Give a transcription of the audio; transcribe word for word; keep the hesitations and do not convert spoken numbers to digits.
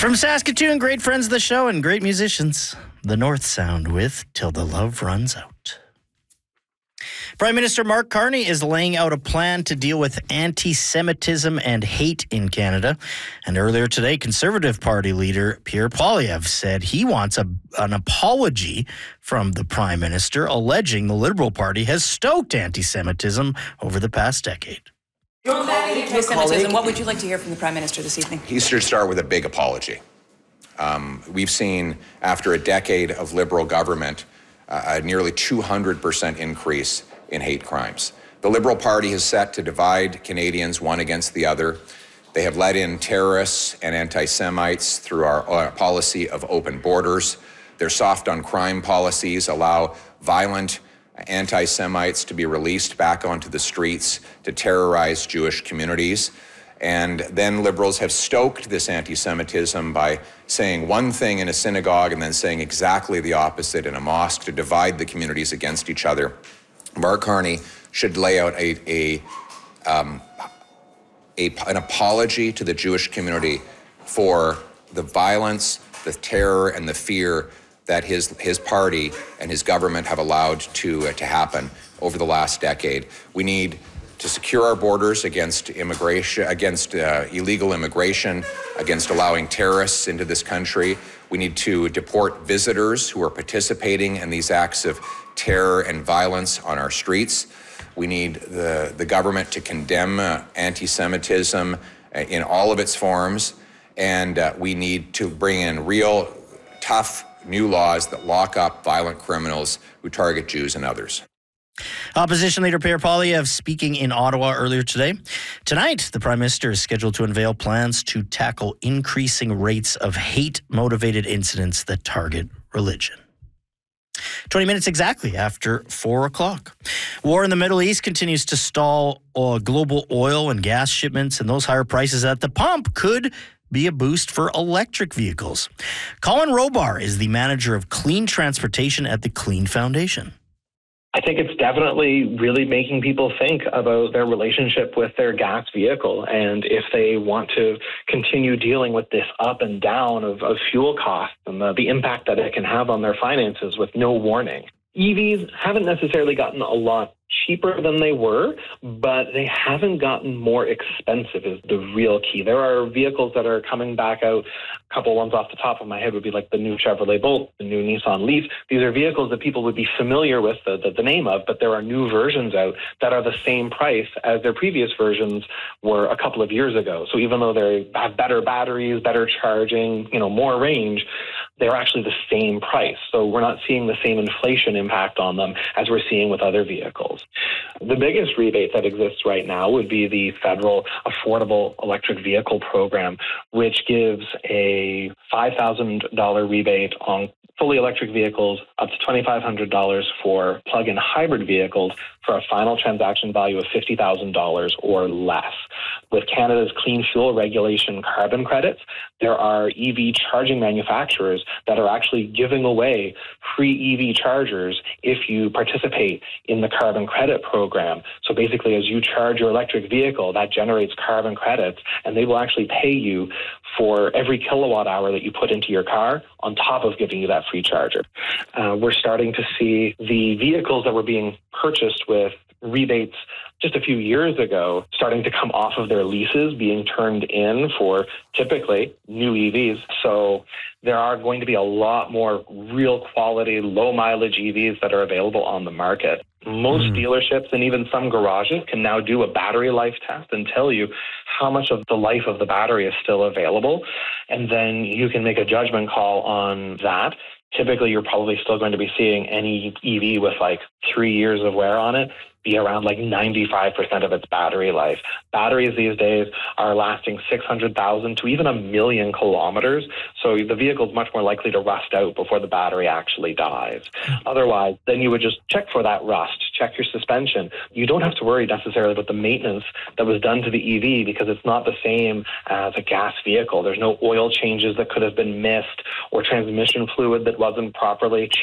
From Saskatoon, great friends of the show and great musicians, the North Sound with Till the Love Runs Out. Prime Minister Mark Carney is laying out a plan to deal with anti-Semitism and hate in Canada. And earlier today, Conservative Party leader Pierre Poilievre said he wants a, an apology from the Prime Minister, alleging the Liberal Party has stoked anti-Semitism over the past decade. Anti-Semitism. What would you like to hear from the Prime Minister this evening? He should start with a big apology. Um, we've seen, after a decade of Liberal government, uh, a nearly two hundred percent increase in hate crimes. The Liberal Party is set to divide Canadians one against the other. They have let in terrorists and anti-Semites through our uh, policy of open borders. Their soft on crime policies allow violent anti-Semites to be released back onto the streets to terrorize Jewish communities. And then Liberals have stoked this anti-Semitism by saying one thing in a synagogue and then saying exactly the opposite in a mosque to divide the communities against each other. Mark Carney should lay out a, a, um, a, an apology to the Jewish community for the violence, the terror, and the fear that his his party and his government have allowed to uh, to happen over the last decade. We need to secure our borders against immigration, against uh, illegal immigration, against allowing terrorists into this country. We need to deport visitors who are participating in these acts of terror and violence on our streets. We need the, the government to condemn uh, anti-Semitism uh, in all of its forms, and uh, we need to bring in real, tough, new laws that lock up violent criminals who target Jews and others. Opposition leader Pierre Poilievre speaking in Ottawa earlier today. Tonight, the Prime Minister is scheduled to unveil plans to tackle increasing rates of hate-motivated incidents that target religion. twenty minutes exactly after four o'clock. War in the Middle East continues to stall uh, global oil and gas shipments, and those higher prices at the pump could be a boost for electric vehicles. Colin Robar is the manager of clean transportation at the Clean Foundation. I think it's definitely really making people think about their relationship with their gas vehicle and if they want to continue dealing with this up and down of, of fuel costs and the, the impact that it can have on their finances with no warning. E Vs haven't necessarily gotten a lot cheaper than they were, but they haven't gotten more expensive is the real key. There are vehicles that are coming back out. A couple ones off the top of my head would be like the new Chevrolet Bolt, the new Nissan Leaf. These are vehicles that people would be familiar with the, the, the name of, but there are new versions out that are the same price as their previous versions were a couple of years ago. So even though they have better batteries, better charging, you know, more range, they're actually the same price. So we're not seeing the same inflation impact on them as we're seeing with other vehicles. The biggest rebate that exists right now would be the federal Affordable Electric Vehicle Program, which gives a five thousand dollars rebate on fully electric vehicles, up to two thousand five hundred dollars for plug-in hybrid vehicles for a final transaction value of fifty thousand dollars or less. With Canada's clean fuel regulation carbon credits, there are E V charging manufacturers that are actually giving away free E V chargers if you participate in the carbon credit program. So basically, as you charge your electric vehicle, that generates carbon credits, and they will actually pay you for every kilowatt hour that you put into your car on top of giving you that free charger. Uh, we're starting to see the vehicles that were being purchased with rebates just a few years ago starting to come off of their leases, being turned in for typically new E Vs. So there are going to be a lot more real quality, low mileage E Vs that are available on the market. Most mm. dealerships and even some garages can now do a battery life test and tell you how much of the life of the battery is still available. And then you can make a judgment call on that. Typically, you're probably still going to be seeing any E V with like three years of wear on it be around like ninety-five percent of its battery life. Batteries these days are lasting six hundred thousand to even a million kilometers. So the vehicle is much more likely to rust out before the battery actually dies. Otherwise, then you would just check for that rust, check your suspension. You don't have to worry necessarily about the maintenance that was done to the E V because it's not the same as a gas vehicle. There's no oil changes that could have been missed or transmission fluid that wasn't properly